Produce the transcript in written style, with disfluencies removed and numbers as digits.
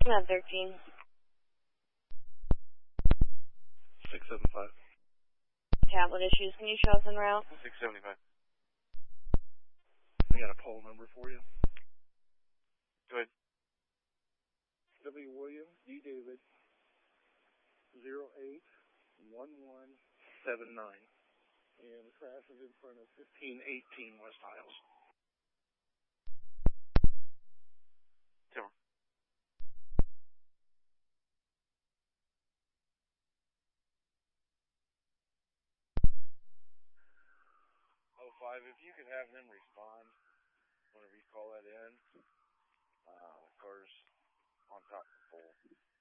Not 13. 675. Tablet issues. Can you show us en route? 675. I got a poll number for you. Go ahead. W. William, D. David, 081179. And the crash is in front of 1518 West Isles. Timber. 05, if you could have them respond whenever you call that in. The car's on top of the pole.